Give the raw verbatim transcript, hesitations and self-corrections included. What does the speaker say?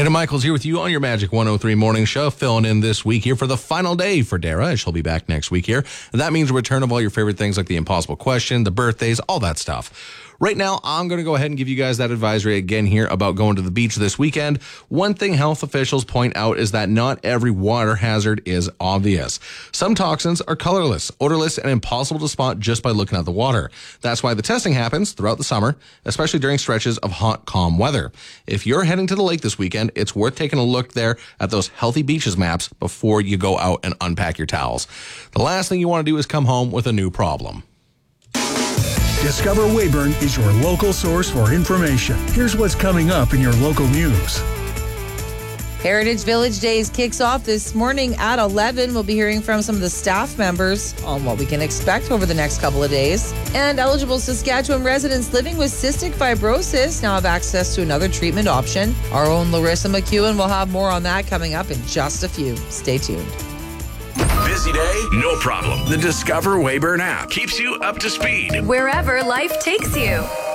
Brandon Michaels here with you on your Magic one oh three Morning Show, filling in this week here for the final day for Dara. She'll be back next week here. That means a return of all your favorite things like the impossible question, the birthdays, all that stuff. Right now, I'm going to go ahead and give you guys that advisory again here about going to the beach this weekend. One thing health officials point out is that not every water hazard is obvious. Some toxins are colorless, odorless, and impossible to spot just by looking at the water. That's why the testing happens throughout the summer, especially during stretches of hot, calm weather. If you're heading to the lake this weekend, it's worth taking a look there at those healthy beaches maps before you go out and unpack your towels. The last thing you want to do is come home with a new problem. Discover Weyburn is your local source for information. Here's what's coming up in your local news. Heritage Village Days kicks off this morning at eleven. We'll be hearing from some of the staff members on what we can expect over the next couple of days. And eligible Saskatchewan residents living with cystic fibrosis now have access to another treatment option. Our own Larissa McEwen will have more on that coming up in just a few. Stay tuned. Busy day? No problem. The Discover Weyburn app keeps you up to speed wherever life takes you.